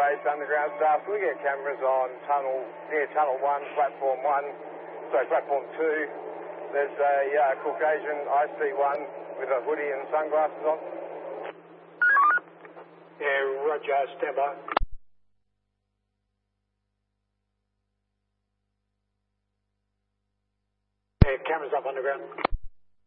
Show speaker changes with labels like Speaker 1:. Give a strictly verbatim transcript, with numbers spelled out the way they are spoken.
Speaker 1: base, underground staff. We get cameras on tunnel, near tunnel one, platform one, sorry, platform two. There's a uh, Caucasian I C one with a hoodie and sunglasses on.
Speaker 2: Yeah, roger, stand by. Yeah, cameras up underground.